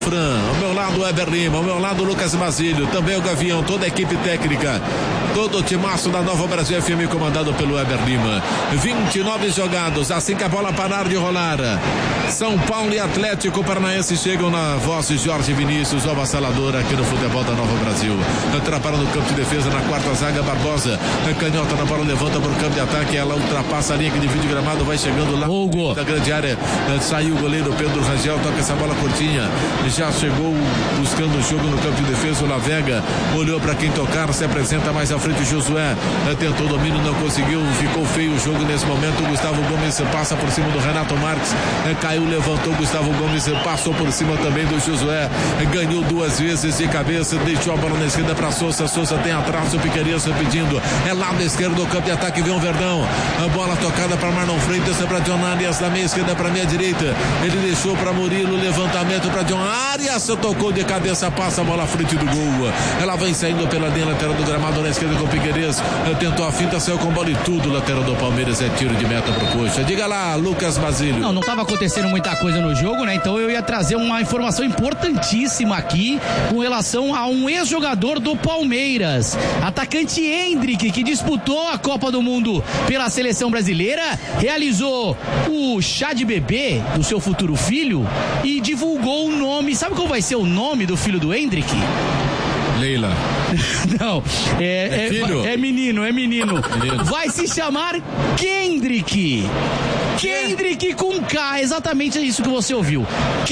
Ao meu lado o Weber Lima, ao meu lado o Lucas Basílio, também o Gavião, toda a equipe técnica, todo o timaço da Nova Brasil FM comandado pelo Weber Lima. 29 jogados, assim que a bola parar de rolar. São Paulo e Atlético Paranaense chegam na voz de Jorge Vinícius, o avassalador aqui no futebol da Nova Brasil. Atrapalha no campo de defesa na quarta zaga, Barbosa. Canhota na bola, levanta para o campo de ataque, ela ultrapassa a linha que divide o gramado, vai chegando lá da grande área. Saiu o goleiro Pedro Rangel, toca essa bola curtinha. Já chegou buscando o jogo no campo de defesa, o Lavega olhou para quem tocar, se apresenta mais à frente, Josué tentou domínio, não conseguiu, ficou feio o jogo nesse momento. Gustavo Gomes passa por cima do Renato Marques, caiu, levantou, Gustavo Gomes passou por cima também do Josué, ganhou duas vezes de cabeça, deixou a bola na esquerda para Souza. Souza tem atrás, o Piqueires pedindo, é lado esquerdo do campo de ataque, vem o Verdão, a bola tocada para Marlon Freitas, para John Arias, da meia esquerda para meia direita, ele deixou para Murilo, levantamento para John Arias, tocou de cabeça, passa a bola à frente do gol. Ela vem saindo pela linha lateral do gramado na esquerda com o Piqueires. Tentou a finta, saiu com bola e tudo. Lateral do Palmeiras é tiro de meta pro coxa. Diga lá, Lucas Basílio. Não estava acontecendo muita coisa no jogo, né? Então eu ia trazer uma informação importantíssima aqui com relação a um ex-jogador do Palmeiras, atacante Hendrick, que disputou a Copa do Mundo pela seleção brasileira, realizou o chá de bebê do seu futuro filho e divulgou o nome. Sabe qual vai ser o nome do filho do Hendrick? Leila. Não, é menino. Vai se chamar Kendrick. Kendrick com K, exatamente isso que você ouviu.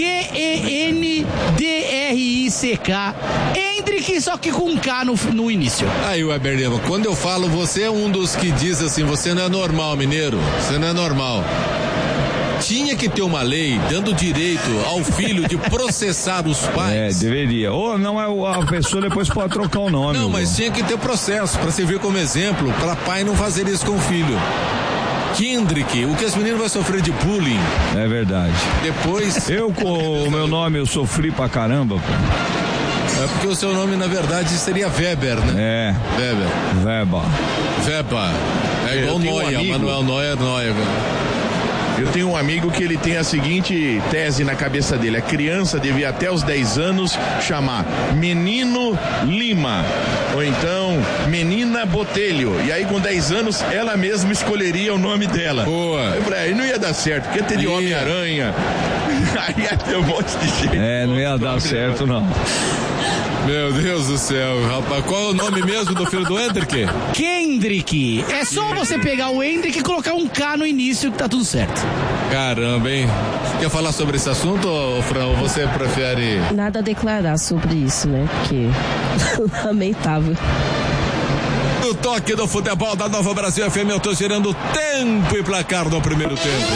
Kendrick. Hendrick, só que com K no início. Aí, Weber Lima, quando eu falo, você é um dos que diz assim, você não é normal, mineiro, você não é normal. Tinha que ter uma lei dando direito ao filho de processar os pais. Deveria. Ou não, a pessoa depois pode trocar o nome. Não, mas tinha que ter processo para servir como exemplo, para pai não fazer isso com o filho. Kendrick, o que as meninas vão sofrer de bullying. É verdade. Depois... Eu, com o meu nome, eu sofri pra caramba, pô. É porque o seu nome, na verdade, seria Weber, né? Weber. É igual Neuer, Manuel Neuer. Eu tenho um amigo que ele tem a seguinte tese na cabeça dele: a criança devia até os 10 anos chamar Menino Lima, ou então Menina Botelho, e aí com 10 anos ela mesma escolheria o nome dela. Boa. Eu falei, aí não ia dar certo, porque ia ter de Homem-Aranha, aí ia ter um monte de gente. Não ia dar certo não. Meu Deus do céu, rapaz. Qual é o nome mesmo do filho do Hendrick? Kendrick. É só você pegar o Hendrick e colocar um K no início que tá tudo certo. Caramba, hein? Quer falar sobre esse assunto, Fran? Ou você prefere... Nada a declarar sobre isso, né? Porque lamentável. O toque do futebol da Nova Brasil FM, eu tô gerando tempo e placar no primeiro tempo.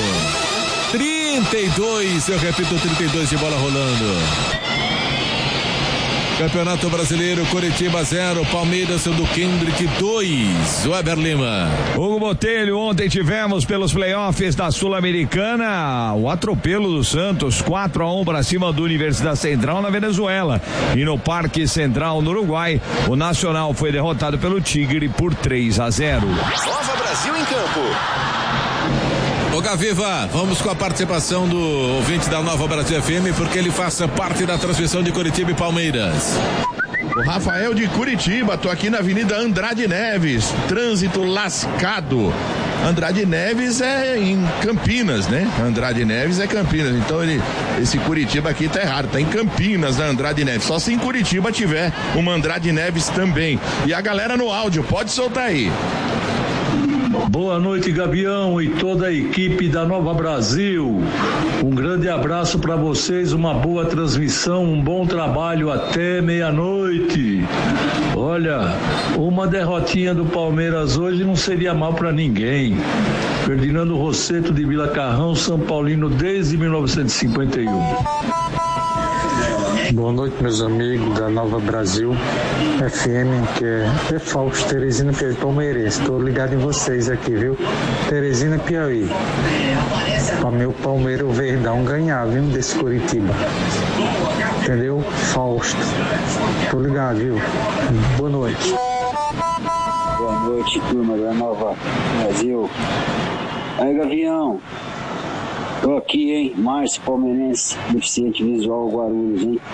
32, eu repito, 32 de bola rolando. Campeonato Brasileiro, Coritiba 0, Palmeiras do Kendrick 2, Weber Lima. Hugo Botelho, ontem tivemos pelos playoffs da Sul-Americana o atropelo do Santos, 4-1 para cima do Universidade Central na Venezuela. E no Parque Central no Uruguai, o Nacional foi derrotado pelo Tigre por 3-0. Nova Brasil em campo. Ô Gaviva, vamos com a participação do ouvinte da Nova Brasil FM, porque ele faça parte da transmissão de Coritiba e Palmeiras. O Rafael de Curitiba, tô aqui na Avenida Andrade Neves, trânsito lascado. Andrade Neves é em Campinas, né? Andrade Neves é Campinas, então esse Curitiba aqui tá errado, tá em Campinas, na Andrade Neves. Só se em Curitiba tiver uma Andrade Neves também. E a galera no áudio, pode soltar aí. Boa noite, Gavião e toda a equipe da Nova Brasil. Um grande abraço para vocês, uma boa transmissão, um bom trabalho até meia-noite. Olha, uma derrotinha do Palmeiras hoje não seria mal para ninguém. Ferdinando Rosseto de Vila Carrão, São Paulino desde 1951. Boa noite, meus amigos da Nova Brasil FM, que é Fausto Teresina Piauí, palmeirense. Tô ligado em vocês aqui, viu? Teresina Piauí. Pra meu Palmeiras, o Verdão ganhar, viu? Desse Curitiba. Entendeu? Fausto. Tô ligado, viu? Boa noite. Boa noite, turma da Nova Brasil. Aí, Gavião. Tô aqui, hein? Márcio Palmeirense, deficiente visual Guarulhos, hein?